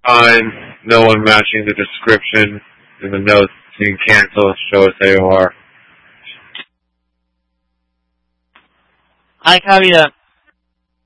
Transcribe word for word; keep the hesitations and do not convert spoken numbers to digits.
Fine. No one matching the description in the notes. You can cancel. Show us A O R. I copy that.